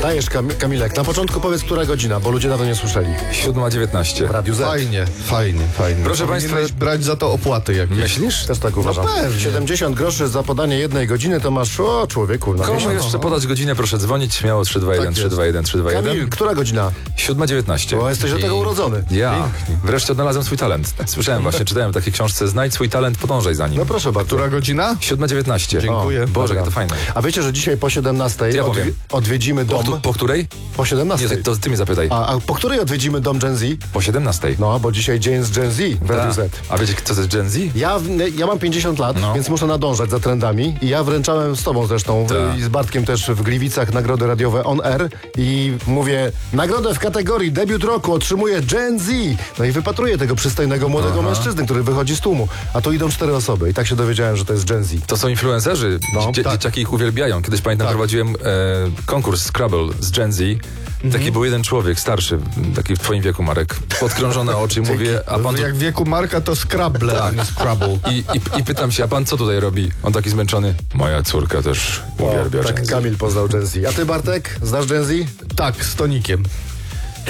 Dajesz, Kamilek. Na początku powiedz, która godzina, bo ludzie dawno nie słyszeli. 7:19. W Radiu Z. Fajnie. Proszę Powinieneś państwa- brać za to opłaty jakieś. Myślisz? Też tak uważam. pewnie. 70 groszy za podanie 1 godziny to masz, człowieku, na Komu miesiąc. jeszcze podać godzinę? Proszę dzwonić. Śmiało 321 Tak jest. 321 321. Kamil, która godzina? 7:19. Bo jesteś do tego urodzony. Ja wreszcie odnalazłem swój talent. Słyszałem właśnie, czytałem w takiej książce Znajdź swój talent, podążaj za nim. No proszę bardzo. Która godzina? 7:19. Dziękuję. Boże, jakie to Dobra. fajne. A wiecie, że dzisiaj po 17 Ja powiem. odwiedzimy Po, dom... po której? Po 17. Nie, to ty mnie zapytaj. A po której odwiedzimy dom Gen Z? Po 17. No, bo dzisiaj dzień z Gen Z w Radiu Z. A wiecie, co to jest Gen Z? Ja mam 50 lat, No. więc muszę nadążać za trendami i ja wręczałem z tobą zresztą Tak. i z Bartkiem też w Gliwicach nagrody radiowe On Air i mówię, nagrodę w kategorii debiut roku otrzymuje Gen Z. No i wypatruję tego przystojnego młodego mężczyzny, który wychodzi z tłumu. A tu idą 4 osoby i tak się dowiedziałem, że to jest Gen Z. To są influencerzy. No, tak. Dzieciaki ich uwielbiają. Kiedyś pamiętam, prowadziłem konkurs Scrabble z Gen Z. Taki był jeden człowiek, starszy, taki w twoim wieku, Marek. Podkrążone oczy i mówię, a pan tu... Jak w wieku Marka to Scrabble, a nie Scrabble. I pytam się, a pan co tutaj robi? On taki zmęczony. Moja córka też uwielbia Tak Gen Z. Kamil poznał Gen Z. A ty, Bartek, znasz Gen Z? Tak, z tonikiem.